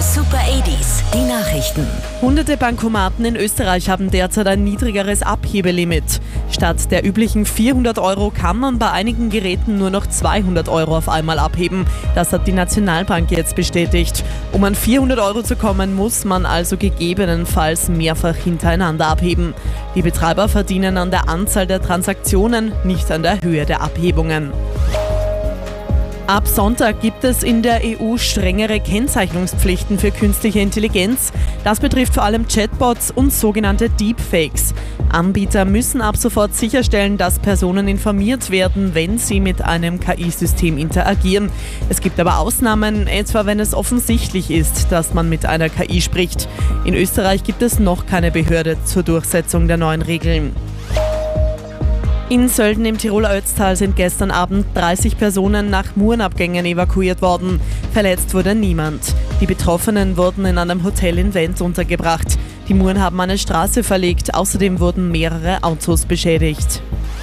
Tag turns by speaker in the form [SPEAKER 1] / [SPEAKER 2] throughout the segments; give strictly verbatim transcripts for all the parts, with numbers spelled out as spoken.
[SPEAKER 1] Super achtziger, die Nachrichten.
[SPEAKER 2] Hunderte Bankomaten in Österreich haben derzeit ein niedrigeres Abhebelimit. Statt der üblichen vierhundert Euro kann man bei einigen Geräten nur noch zweihundert Euro auf einmal abheben. Das hat die Nationalbank jetzt bestätigt. Um an vierhundert Euro zu kommen, muss man also gegebenenfalls mehrfach hintereinander abheben. Die Betreiber verdienen an der Anzahl der Transaktionen, nicht an der Höhe der Abhebungen. Ab Sonntag gibt es in der E U strengere Kennzeichnungspflichten für künstliche Intelligenz. Das betrifft vor allem Chatbots und sogenannte Deepfakes. Anbieter müssen ab sofort sicherstellen, dass Personen informiert werden, wenn sie mit einem K I-System interagieren. Es gibt aber Ausnahmen, etwa wenn es offensichtlich ist, dass man mit einer K I spricht. In Österreich gibt es noch keine Behörde zur Durchsetzung der neuen Regeln. In Sölden im Tiroler Ötztal sind gestern Abend dreißig Personen nach Murenabgängen evakuiert worden. Verletzt wurde niemand. Die Betroffenen wurden in einem Hotel in Wendt untergebracht. Die Muren haben eine Straße verlegt, außerdem wurden mehrere Autos beschädigt.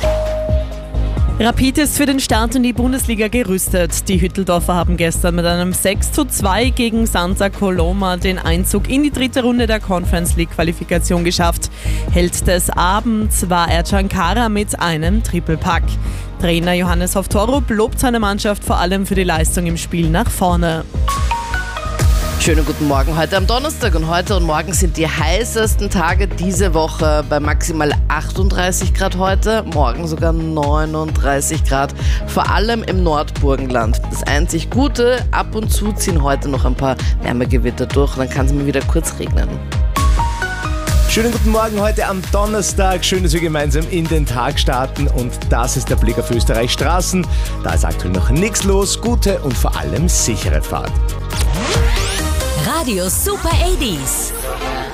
[SPEAKER 2] Rapid ist für den Start in die Bundesliga gerüstet. Die Hütteldorfer haben gestern mit einem sechs zu zwei gegen Santa Coloma den Einzug in die dritte Runde der Conference League Qualifikation geschafft. Held des Abends war Ercan Kara mit einem Triple-Pack. Trainer Johannes Hoftorup lobt seine Mannschaft vor allem für die Leistung im Spiel nach vorne.
[SPEAKER 3] Schönen guten Morgen heute am Donnerstag und heute und morgen sind die heißesten Tage diese Woche bei maximal achtunddreißig Grad heute, morgen sogar neununddreißig Grad, vor allem im Nordburgenland. Das einzig Gute, ab und zu ziehen heute noch ein paar Wärmegewitter durch und dann kann es mal wieder kurz regnen.
[SPEAKER 4] Schönen guten Morgen heute am Donnerstag. Schön, dass wir gemeinsam in den Tag starten und das ist der Blick auf Österreichs Straßen. Da ist aktuell noch nichts los. Gute und vor allem sichere Fahrt.
[SPEAKER 1] Radio Super achtziger.